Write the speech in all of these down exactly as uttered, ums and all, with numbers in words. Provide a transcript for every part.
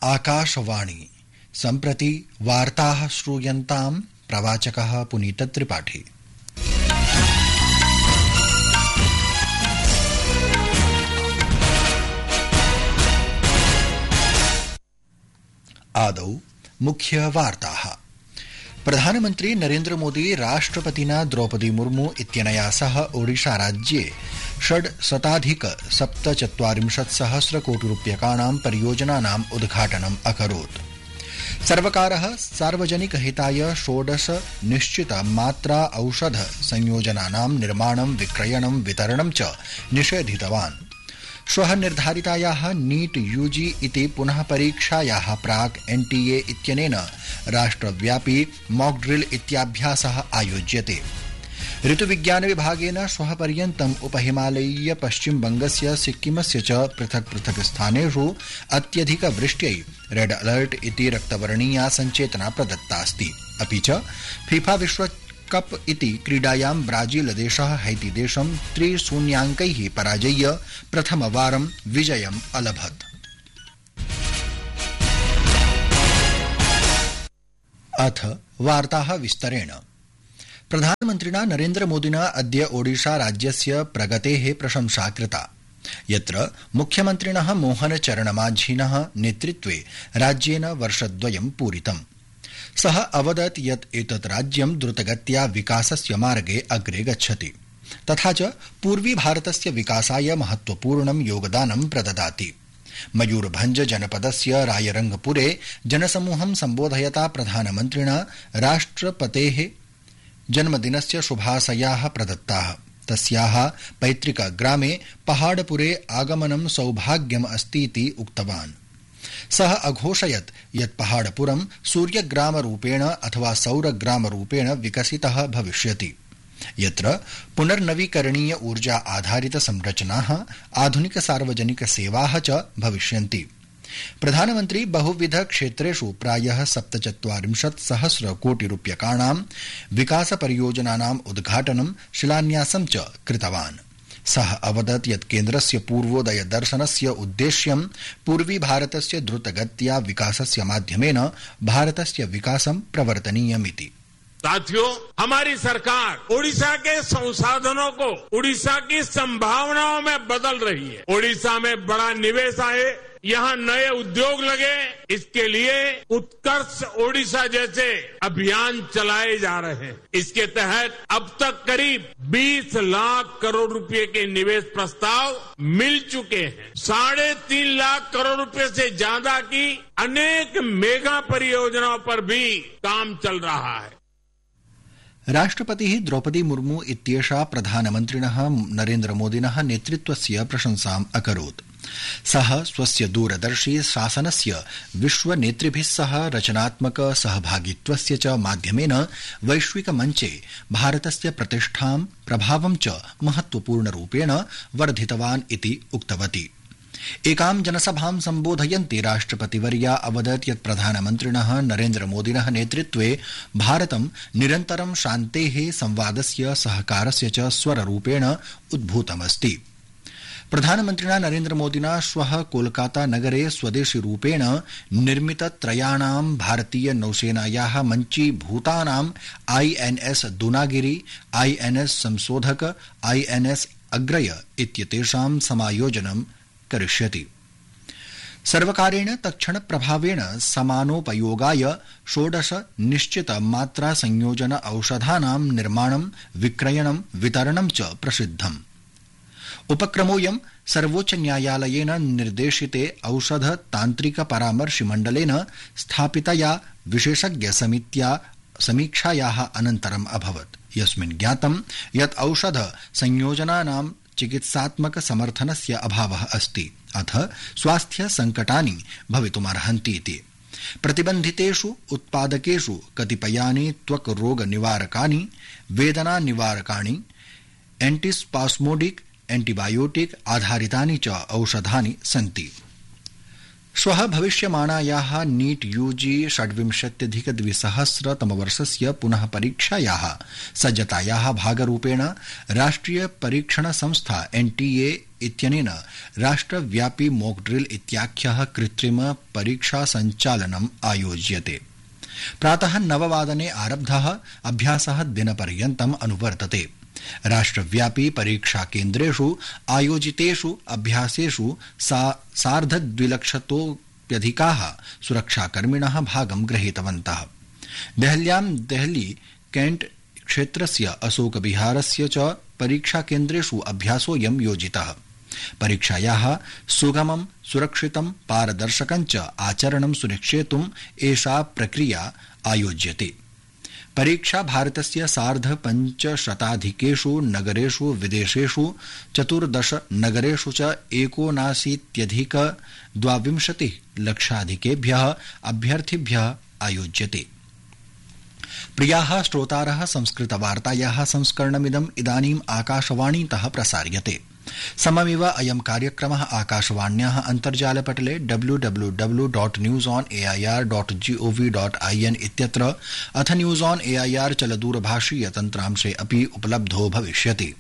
आकाशवाणी सम्प्रति वार्ताः श्रूयन्ताम् प्रवाचकः पुनीत त्रिपाठी। आदौ मुख्य वार्ताः। प्रधानमन्त्री नरेन्द्र मोदी राष्ट्रपतिना द्रौपदी मुर्मू इत्यनया सह ओडिशा राज्ये षड्शताधिक सप्तचत्वारिंशत् सहस्र कोटि रूप्यकाणां परियोजनानाम् उद्घाटनम् अकरोत्। सर्वकारः सार्वजनिक हिताय षोडश निश्चित मात्रा औषध संयोजनानां निर्माणं विक्रयणं वितरणं च निषेधितवान्। श्वः निर्धारितायाः नीट यूजी इति पुनः परीक्षायाः प्राक् एनटीए इत्यनेन राष्ट्रव्यापी मॉक ड्रिल इत्याभ्यासः आयोज्यते। ऋतुविज्ञान विभागेन श्वः पर्यन्तम् उपहिमालयीय पश्चिमबंगस्य सिक्किमस्य च पृथक् पृथक् स्थानेषु अत्यधिक वृष्ट्यै रेड अलर्ट इति रक्तवर्णीया सञ्चेतना प्रदत्तास्ति। अपि च फीफा विश्व कप इति क्रीडायां ब्राजीलदेशः हैतीदेशं त्रिशून्याङ्कैः पराजय्य प्रथमवारं विजयम् अलभत्। अथ वार्ताः विस्तरेण। प्रधानमन्त्रिणा नरेन्द्र मोदिना अद्य ओडिशा राज्यस्य प्रगतेः प्रशंसा कृता, यत्र मुख्यमन्त्रिणः मोहन चरणमाझिनः नेतृत्वे राज्येन वर्षद्वयं पूरितम्। सः अवदत् यत् एतत् राज्यं द्रुतगत्या विकासस्य मार्गे अग्रे गच्छति, तथा च पूर्वी भारतस्य विकासाय महत्वपूर्णं योगदानं प्रददाति। मयूरभंज जनपदस्य रायरंगपुरे जनसमूहं सम्बोधयता प्रधानमन्त्रिणा राष्ट्रपतेः जन्मदिनस्य शुभाशयाः प्रदत्ताः। तस्याः पैतृक ग्रामे पहाड़पुरे आगमनं सौभाग्यम् अस्तीति उक्तवान्। सः अघोषयत् यत् पहाड़पुरं सूर्यग्रामरूपेण अथवा सौरग्रामरूपेण विकसितः भविष्यति, यत्र पुनर्नवीकरणीय ऊर्जा आधारित संरचनाः, आधुनिक सार्वजनिक सेवाः च भविष्यन्ति। प्रधानमन्त्री बहुविध क्षेत्रेषु प्रायः सप्तचत्वारिंशत् सहस्र कोटि रूप्यकाणां विकास परियोजनानाम् उद्घाटनं शिलान्यासं च कृतवान्। सः अवदत् यत् केन्द्रस्य पूर्वोदय दर्शनस्य उद्देश्यं पूर्वी भारतस्य द्रुतगत्या विकासस्य माध्यमेन भारतस्य विकासं प्रवर्तनीयमिति। साथियों, हमारी सरकार ओडिशा के संसाधनों को ओडिशा की संभावनाओं में बदल रही है। ओडिशा में बड़ा निवेश आए, यहाँ नए उद्योग लगे, इसके लिए उत्कर्ष ओडिशा जैसे अभियान चलाए जा रहे हैं। इसके तहत अब तक करीब बीस लाख करोड़ रुपए के निवेश प्रस्ताव मिल चुके हैं। साढ़े तीन लाख करोड़ रुपए से ज्यादा की अनेक मेगा परियोजनाओं पर भी काम चल रहा है। राष्ट्रपतिः द्रौपदी मुर्मू इत्येषा प्रधानमन्त्रिणः नरेन्द्र मोदिनः नेतृत्वस्य प्रशंसाम् अकरोत्। सः स्वस्य दूरदर्शी शासनस्य विश्वनेतृभिः सह रचनात्मक सहभागित्वस्य च माध्यमेन वैश्विक मञ्चे भारतस्य प्रतिष्ठां प्रभावं च महत्वपूर्णरूपेण वर्धितवान् इति उक्तवती। एकां जनसभां सम्बोधयन्ती राष्ट्रपतिवर्या अवदत् यत् प्रधानमन्त्रिणः नरेन्द्र मोदिनः नेतृत्वे भारतं निरन्तरं शान्तेः, संवादस्य, सहकारस्य च स्वररूपेण उद्भूतमस्ति। प्रधानमन्त्रिणा नरेन्द्र मोदिना श्वः कोलकाता नगरे स्वदेशीरूपेण निर्मित त्रयाणां भारतीय नौसेनायाः मञ्चीभूतानां आईएनएस दूनागिरी, आईएनएस संशोधक, आईएनएस अग्रय इत्येतेषां समायोजनं करिष्यति। सर्वकारेण तत्क्षण प्रभावेण समानोपयोगाय षोडश निश्चित मात्रा संयोजन औषधानां निर्माणं विक्रयणं वितरणं च प्रसिद्धम्। उपक्रमोऽयं सर्वोच्च न्यायालयेन निर्देशिते औषध तान्त्रिक परामर्शि मण्डलेन स्थापितया विशेषज्ञ समित्या समीक्षायाः अनन्तरम् अभवत्, यस्मिन् ज्ञातं यत् औषध संयोजनानां चिकित्सात्मक समर्थनस्य अभावः अस्ति, अथ स्वास्थ्य संकटानि भवितुमर्हन्ति इति। प्रतिबन्धितेषु उत्पादकेषु कतिपयानि त्वक् रोग निवारकानि, वेदना निवारकाणि, एंटीस्पास्मोडिक, एंटीबायोटिक आधारितानि च औषधानि सन्ति। श्वः भविष्यमाणायाः नीट यूजी षड्विंशत्यधिक द्विसहस्र तमवर्षस्य पुनः परीक्षायाः सज्जतायाः भागरूपेण राष्ट्रिय परीक्षण संस्था एनटीए इत्यनेन राष्ट्रव्यापी मॉकड्रिल इत्याख्यः कृत्रिम परीक्षा सञ्चालनम् आयोज्यते। प्रातः नववादने आरब्धः अभ्यासः दिनपर्यन्तम् अनुवर्तते। राष्ट्रव्यापी परीक्षा केन्द्रेषु आयोजितेषु अभ्यासेषु सा सार्धद्विलक्षतोऽप्यधिकाः सुरक्षाकर्मिणः भागं गृहीतवन्तः। देहल्यां देहली कैंट क्षेत्रस्य अशोकविहारस्य च परीक्षाकेन्द्रेषु अभ्यासोऽयं योजितः। परीक्षायाः सुगमं सुरक्षितं पारदर्शकं च आचरणं सुनिश्चेतुम् एषा प्रक्रिया आयोज्यते। परीक्षा भारतस्य सार्ध पञ्चशताधिकेषु नगरेषु विदेशेषु चतुर्दश नगरेषु च एकोनाशीत्यधिक द्वाविंशतिः लक्षाधिकेभ्यः अभ्यर्थिभ्यः आयोज्यते। प्रियाः श्रोतारः, संस्कृतवार्तायाः संस्करणमिदम् इदानीम् आकाशवाणीतः प्रसार्यते। सममिव अयं कार्यक्रमः आकाशवाण्याः अन्तर्जालपटले W W W dot news on A I R dot gov dot I N इत्यत्र अथ news on A I R चलदूरभाषीय तन्त्रांशे अपि उपलब्धो भविष्यति।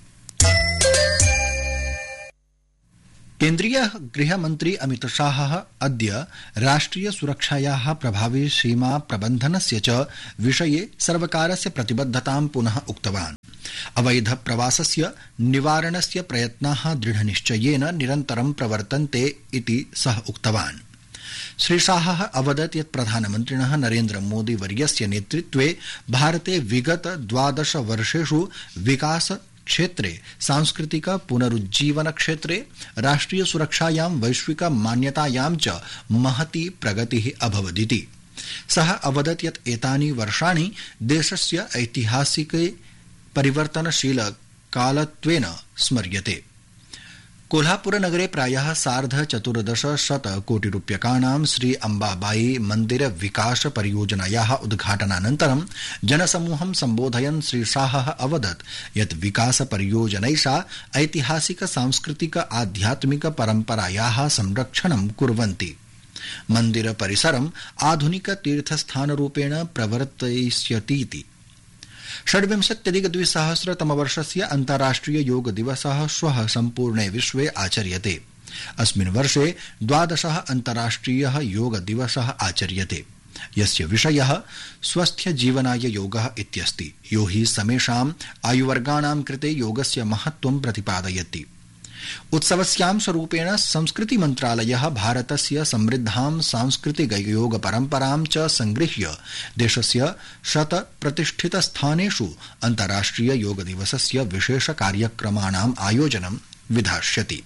केन्द्रीय गृहमन्त्री अमित शाहः अद्य राष्ट्रिय सुरक्षायाः प्रभावी सीमा प्रबन्धनस्य च विषये सर्वकारस्य प्रतिबद्धतां पुनः उक्तवान्। अवैध प्रवासस्य निवारणस्य प्रयत्नाः दृढनिश्चयेन निरन्तरं प्रवर्तन्ते इति सः उक्तवान्। श्री शाहः अवदत् यत् प्रधानमन्त्रिणः नरेन्द्र मोदी वर्यस्य नेतृत्वे भारते विगत द्वादश वर्षेषु विकास क्षेत्रे, सांस्कृतिक पुनरुज्जीवन क्षेत्रे, राष्ट्रिय सुरक्षायां, वैश्विक मान्यतायां च महती प्रगतिः अभवदिति। सः अवदत् यत् एतानि वर्षाणि देशस्य ऐतिहासिके परिवर्तनशील कालत्वेन स्मर्यते। कोल्हापुरनगरे प्रायः सार्ध चतुर्दश शत कोटिरूप्यकाणां श्री अम्बाबाई मन्दिर विकास परियोजनायाः उद्घाटनानन्तरं जनसमूहं सम्बोधयन् श्री शाहः अवदत् यत् विकास परियोजनैषा ऐतिहासिक सांस्कृतिक आध्यात्मिक परम्परायाः संरक्षणं कुर्वन्ति। मन्दिर परिसरम् आधुनिक तीर्थस्थानरूपेण प्रवर्तयिष्यतीति। षड्विंशत्यधिक द्विसहस्रतमवर्षस्य अन्ताराष्ट्रिय योग दिवसः श्वः सम्पूर्णे विश्वे आचर्यते। अस्मिन् वर्षे द्वादशः अन्ताराष्ट्रियः योग दिवसः आचर्यते, यस्य विषयः स्वस्थ्य जीवनाय योगः इत्यस्ति, यो हि समेषाम् आयुवर्गाणां कृते योगस्य महत्त्वं प्रतिपादयति। उत्सवस्यां स्वरूपेण संस्कृति मन्त्रालयः भारतस्य समृद्धां सांस्कृतिक योग परम्परां च संगृह्य देशस्य शत प्रतिष्ठित स्थानेषु अन्ताराष्ट्रिय योग दिवसस्य विशेष कार्यक्रमाणाम् आयोजनं विधास्यति।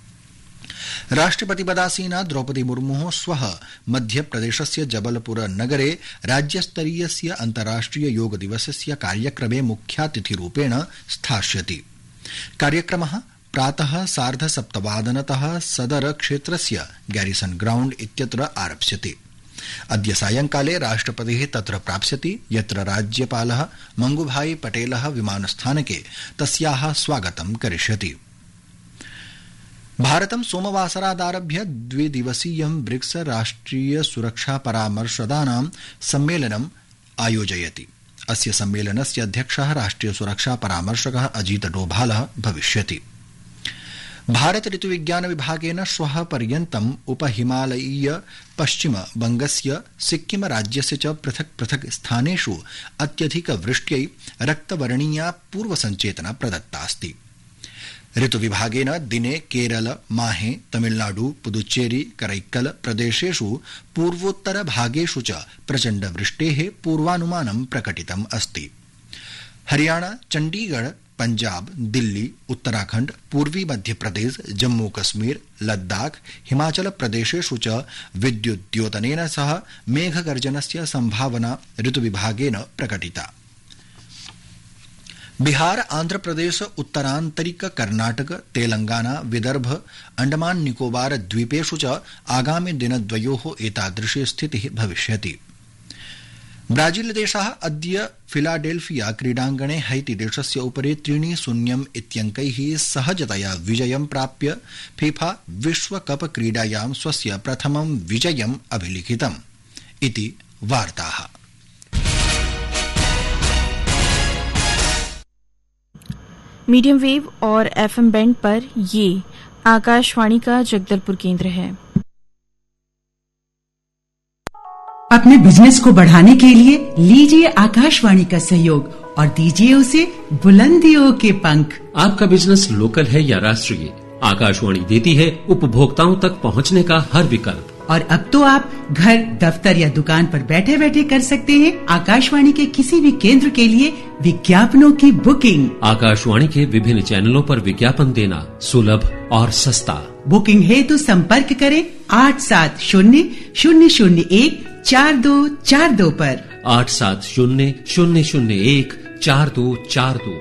राष्ट्रपतिपदासीना द्रौपदी मुर्मुः श्वः मध्यप्रदेशस्य जबलपुर नगरे राज्यस्तरीयस्य अन्ताराष्ट्रिय योग दिवसस्य कार्यक्रमे मुख्यातिथिरूपेण स्थास्यति। कार्यक्रमः प्रातः सार्ध सप्तवादनतः सदर क्षेत्रस्य गैरिसन ग्राउंड इत्यत्र आरप्स्यते। अद्य सायंकाले राष्ट्रपतिः तत्र प्राप्स्यति, यत्र राज्यपालः मंगूभाई पटेलः विमानस्थानके तस्याः स्वागतं करिष्यति। भारतं सोमवासरादारभ्य द्विदिवसीयं ब्रिक्स राष्ट्रिय सुरक्षा परामर्शदानां सम्मेलनम् आयोजयति। अस्य सम्मेलनस्य अध्यक्षः राष्ट्रिय सुरक्षा परामर्शकः अजीत डोभालः भविष्यति। भारत ऋतुविज्ञान विभागेन श्वः पर्यन्तम् उपहिमालयीय पश्चिम बंगस्य सिक्किम राज्यस्य च पृथक् पृथक् स्थानेषु अत्यधिक वृष्ट्यै रक्तवर्णीया पूर्वसञ्चेतना प्रदत्तास्ति। ऋतुविभागेन दिने केरल, माहे, तमिलनाडु, पुदुच्चेरी, करैक्कल प्रदेशेषु पूर्वोत्तर भागेषु च प्रचण्ड वृष्टेः पूर्वानुमानं प्रकटितम् अस्ति। हरियाणा, चण्डीगढ़, पंजाब, दिल्ली, उत्तराखंड, पूर्वी मध्यप्रदेश, जम्मू कश्मीर, लद्दाख, हिमाचल प्रदेशेषु च विद्युद्योतनेन सह मेघगर्जनस्य संभावना ऋतुविभागेन प्रकटिता। बिहार, आंध्रप्रदेश, उत्तरांतरिक कर्नाटक, तेलंगाना, विदर्भ, अंडमान निकोबार द्वीपेषु च आगामि दिनद्वयोः एतादृशी स्थितिः भविष्यति। ब्राजीलदेशः अद्य फिलाडेल्फिया क्रीडाङ्गणे हैतीदेशस्य उपरि त्रीणि शून्यम् इत्यङ्कैः सहजतया विजयं प्राप्य फीफा विश्वकप क्रीडायां स्वस्य प्रथमं विजयम् अभिलिखितम् इति वार्ताः। मीडियम वेव और एफएम बैंड पर ये आकाशवाणी का जगदलपुर केंद्र है। अपने बिजनेस को बढ़ाने के लिए लीजिए आकाशवाणी का सहयोग और दीजिए उसे बुलंदियों के पंख। आपका बिजनेस लोकल है या राष्ट्रीय, आकाशवाणी देती है उपभोक्ताओं तक पहुंचने का हर विकल्प। और अब तो आप घर, दफ्तर या दुकान पर बैठे बैठे कर सकते हैं आकाशवाणी के किसी भी केंद्र के लिए विज्ञापनों की बुकिंग। आकाशवाणी के विभिन्न चैनलों पर विज्ञापन देना सुलभ और सस्ता। बुकिंग है तो संपर्क करें आठ सात शून्य शून्य शून्य एक चार दो चार दो पर। आठ सात शून्य शून्य शून्य एक चार दो चार दो।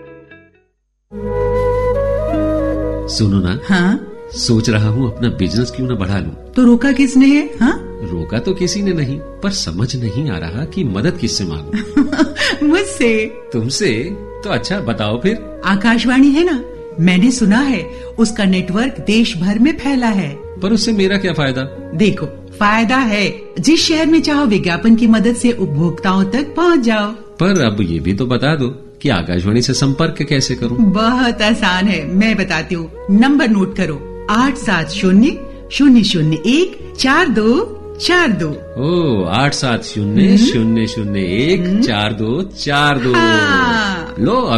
सुनो ना। हाँ, सोच रहा हूँ अपना बिजनेस क्यों न बढ़ा लूं। तो रोका किसने है? हाँ, रोका तो किसी ने नहीं, पर समझ नहीं आ रहा कि मदद किससे मांगूं। मुझसे। तुमसे? तो अच्छा बताओ फिर। आकाशवाणी है ना, मैंने सुना है उसका नेटवर्क देश भर में फैला है। पर उससे मेरा क्या फायदा? देखो, फायदा है, जिस शहर में चाहो विज्ञापन की मदद से उपभोक्ताओं तक पहुंच जाओ। पर अब ये भी तो बता दो कि आकाशवाणी से संपर्क कैसे करूं? बहुत आसान है, मैं बताती हूँ। नंबर नोट करो, आठ सात शून्य शून्य शून्य एक चार दो चार दो। ओ, आठ सात शून्य शून्य शून्य एक चार दो चार दो। हाँ। लो